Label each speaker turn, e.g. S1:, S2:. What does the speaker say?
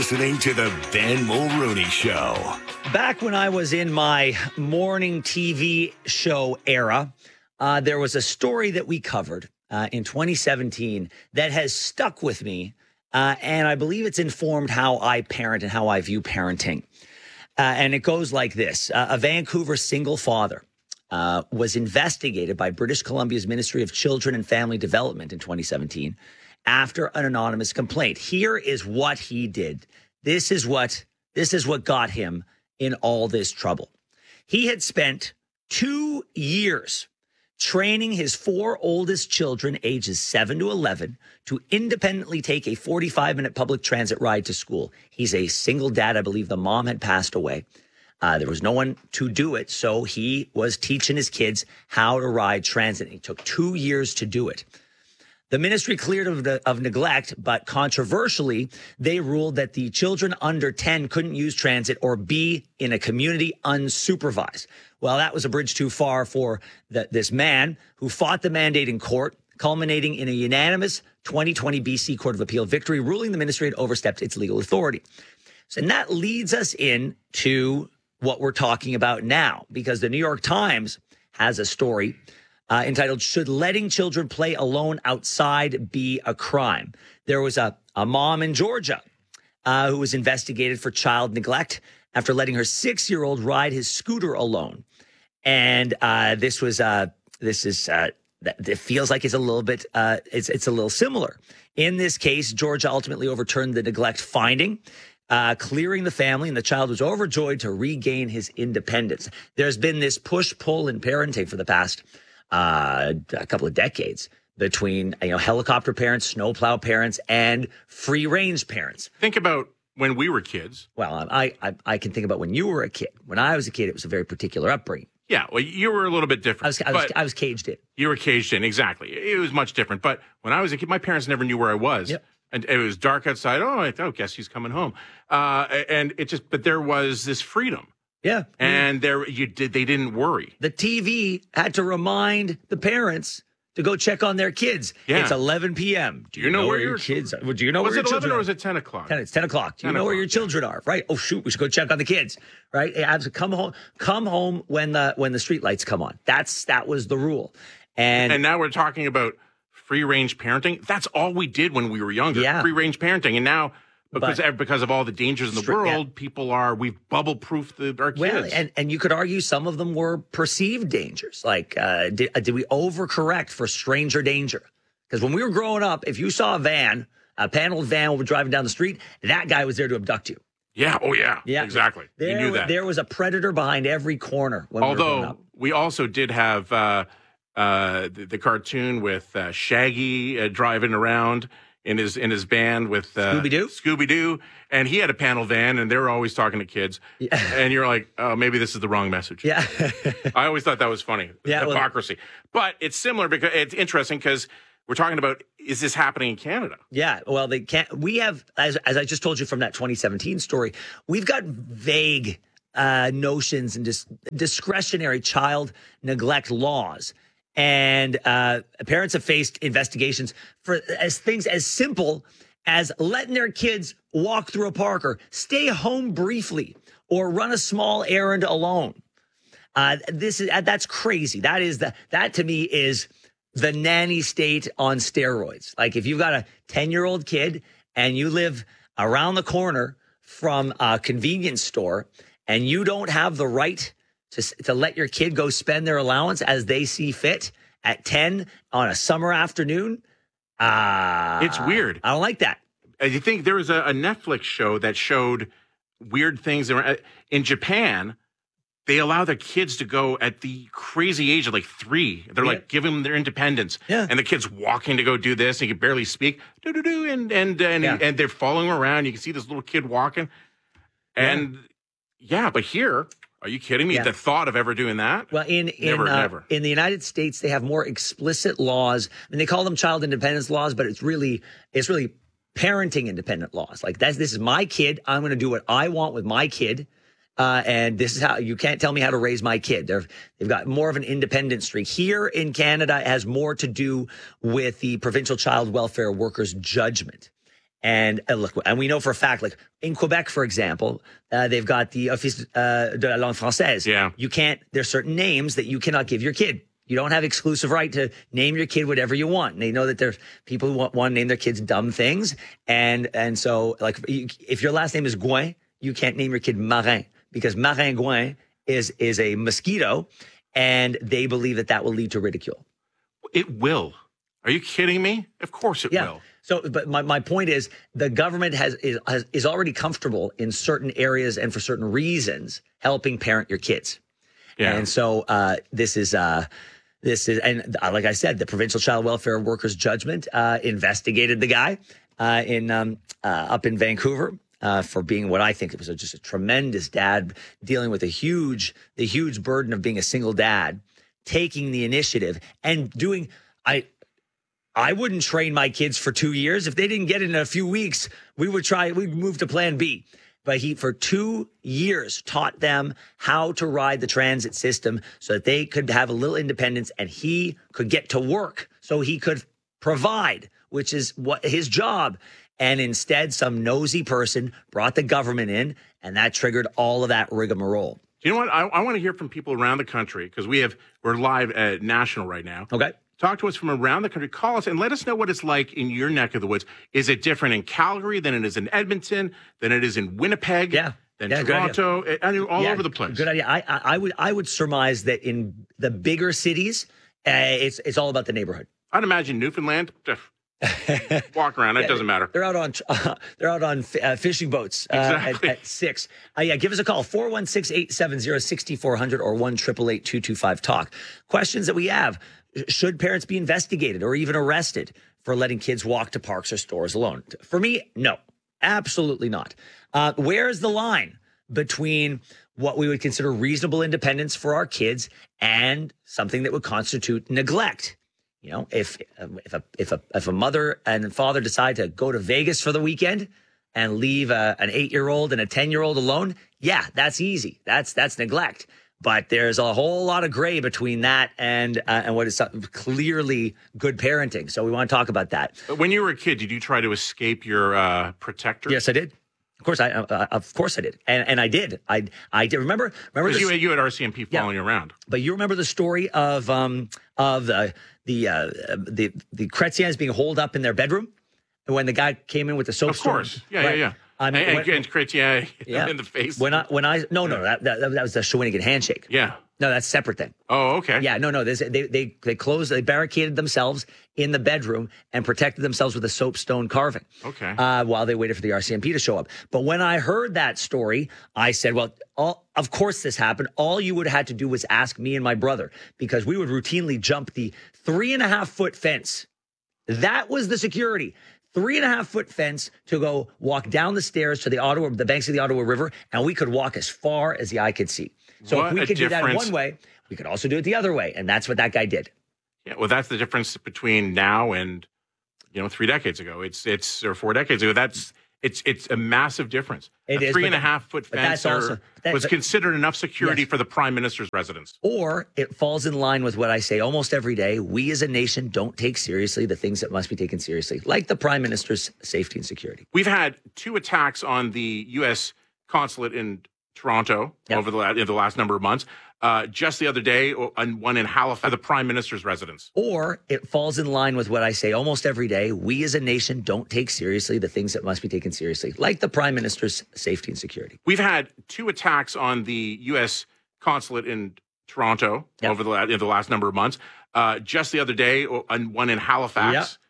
S1: listening to the Ben Mulrooney Show.
S2: Back when I was in my morning TV show era, there was a story that we covered in 2017 that has stuck with me, and I believe it's informed how I parent and how I view parenting. And it goes like this. A Vancouver single father was investigated by British Columbia's Ministry of Children and Family Development in 2017 after an anonymous complaint. Here is what he did. This is what got him in all this trouble. He had spent 2 years training his 4 oldest children, ages 7 to 11, to independently take a 45-minute public transit ride to school. He's a single dad. I believe the mom had passed away. There was no one to do it, so he was teaching his kids how to ride transit. It took 2 years to do it. The ministry cleared of neglect, but controversially, they ruled that the children under 10 couldn't use transit or be in a community unsupervised. Well, that was a bridge too far for this man who fought the mandate in court, culminating in a unanimous 2020 BC Court of Appeal victory, ruling the ministry had overstepped its legal authority. So, and that leads us into what we're talking about now, because the New York Times has a story entitled, "Should Letting Children Play Alone Outside Be a Crime?" There was a mom in Georgia who was investigated for child neglect after letting her 6-year-old ride his scooter alone. And it feels like it's a little bit, it's a little similar. In this case, Georgia ultimately overturned the neglect finding, clearing the family, and the child was overjoyed to regain his independence. There's been this push-pull in parenting for the past a couple of decades between helicopter parents, snowplow parents, and free-range parents.
S3: Think about when we were kids.
S2: Well, I can think about when you were a kid. When I was a kid, it was a very particular upbringing.
S3: Yeah, well, you were a little bit different.
S2: I was caged in.
S3: You were caged in, exactly. It was much different. But when I was a kid, my parents never knew where I was. Yep. And it was dark outside. Oh, guess he's coming home. But there was this freedom.
S2: Yeah.
S3: And they didn't worry.
S2: The TV had to remind the parents to go check on their kids.
S3: Yeah.
S2: It's 11 p.m.
S3: Do you know where your
S2: kids are? Do you know where your children are?
S3: Was it 11 or was it 10 o'clock?
S2: It's 10 o'clock. Do you know where your children are? Right. Oh, shoot. We should go check on the kids. Right. I have to come home when the street lights come on. That was the rule. And
S3: now we're talking about free range parenting. That's all we did when we were younger.
S2: Yeah.
S3: Free range parenting. And now, because of all the dangers in the world, we've bubble-proofed our kids.
S2: Well, and you could argue some of them were perceived dangers. Like, did we overcorrect for stranger danger? Because when we were growing up, if you saw a paneled van driving down the street, that guy was there to abduct you.
S3: Yeah. Oh, yeah. Yeah. Exactly. You knew that.
S2: There was a predator behind every corner when we were growing up.
S3: We also did have the cartoon with Shaggy driving around in his band with Scooby-Doo, and he had a panel van, and they were always talking to kids. Yeah. And you're like, oh, maybe this is the wrong message.
S2: Yeah.
S3: I always thought that was funny, hypocrisy. But it's similar because it's interesting because we're talking about, is this happening in Canada?
S2: Yeah, well, they can't. We have, as I just told you from that 2017 story, we've got vague notions and discretionary child neglect laws. And parents have faced investigations for things as simple as letting their kids walk through a park or stay home briefly or run a small errand alone. That's crazy. That to me is the nanny state on steroids. Like if you've got a 10-year-old kid and you live around the corner from a convenience store and you don't have the right to let your kid go spend their allowance as they see fit at 10 on a summer afternoon.
S3: It's weird.
S2: I don't like that.
S3: You think there was a Netflix show that showed weird things. In Japan, they allow their kids to go at the crazy age of like 3. They're like giving them their independence. Yeah. And the kid's walking to go do this. And he can barely speak. And they're following him around. You can see this little kid walking. And but here... Are you kidding me? Yeah. The thought of ever doing that?
S2: Well, never. In the United States, they have more explicit laws. I mean, they call them child independence laws, but it's really parenting independent laws. Like this is my kid. I'm going to do what I want with my kid. And this is how you can't tell me how to raise my kid. They've got more of an independent streak. Here in Canada, it has more to do with the Provincial Child Welfare Workers judgment. And look, and we know for a fact, like in Quebec, for example, they've got the Office de la Langue Française.
S3: Yeah.
S2: You can't, there's certain names that you cannot give your kid. You don't have exclusive right to name your kid whatever you want. And they know that there's people who want to name their kids dumb things. And so, like, if your last name is Gouin, you can't name your kid Marin, because Marin Gouin is a mosquito, and they believe that will lead to ridicule.
S3: It will. Are you kidding me? Of course it will.
S2: So, but my point is, the government is already comfortable in certain areas and for certain reasons helping parent your kids.
S3: Yeah.
S2: And so this is, and like I said, the Provincial Child Welfare Workers Judgment investigated the guy up in Vancouver for being what I think was just a tremendous dad, dealing with the huge burden of being a single dad, taking the initiative and doing. I wouldn't train my kids for 2 years. If they didn't get it in a few weeks, we'd move to plan B. But he, for 2 years, taught them how to ride the transit system so that they could have a little independence and he could get to work so he could provide, which is what his job. And instead, some nosy person brought the government in, and that triggered all of that rigmarole.
S3: You know what? I want to hear from people around the country, because we're live at national right now.
S2: Okay.
S3: Talk to us from around the country. Call us and let us know what it's like in your neck of the woods. Is it different in Calgary than it is in Edmonton, than it is in Winnipeg, than Toronto, all over the place?
S2: Good idea. I would surmise that in the bigger cities, it's all about the neighborhood.
S3: I'd imagine Newfoundland. Walk around. It doesn't matter.
S2: They're out on fishing boats
S3: Exactly.
S2: at 6. Give us a call, 416-870-6400 or 1-888-225-TALK. Questions that we have. Should parents be investigated or even arrested for letting kids walk to parks or stores alone? For me, no, absolutely not. Where is the line between what we would consider reasonable independence for our kids and something that would constitute neglect? You know, if a mother and father decide to go to Vegas for the weekend and leave an 8-year-old and a 10-year-old alone, yeah, that's easy. That's neglect. But there's a whole lot of gray between that and what is clearly good parenting. So we want to talk about that.
S3: When you were a kid, did you try to escape your protector?
S2: Yes, I did. Of course I did, and I did. I did. Remember.
S3: Because you had RCMP following you around.
S2: But you remember the story of the Chrétiens being holed up in their bedroom when the guy came in with the soap.
S3: Of course, yeah. And Chrétien in the face.
S2: No, that was the Shawinigan handshake.
S3: Yeah.
S2: No, that's a separate thing.
S3: Oh, okay.
S2: Yeah, no. They barricaded themselves in the bedroom and protected themselves with a soapstone carving.
S3: Okay.
S2: While they waited for the RCMP to show up. But when I heard that story, I said, well, of course this happened. All you would have had to do was ask me and my brother, because we would routinely jump the 3.5-foot fence. That was the security. 3.5-foot fence to go walk down the stairs to the banks of the Ottawa River, and we could walk as far as the eye could see. So if we could do that one way, we could also do it the other way, and that's what that guy did. Yeah,
S3: well, that's the difference between now and 3 decades ago. Or 4 decades ago. It's a massive difference.
S2: It is
S3: 3.5-foot fence was considered enough security for the Prime Minister's residence.
S2: Or it falls in line with what I say almost every day. We as a nation don't take seriously the things that must be taken seriously, like the Prime Minister's safety and security.
S3: We've had 2 attacks on the U.S. consulate in Toronto over the last number of months. Just the other day, and one in Halifax, the Prime Minister's residence.
S2: Or it falls in line with what I say almost every day. We as a nation don't take seriously the things that must be taken seriously, like the Prime Minister's safety and security.
S3: We've had 2 attacks on the U.S. consulate in Toronto over the last number of months. Just the other day, and one in Halifax,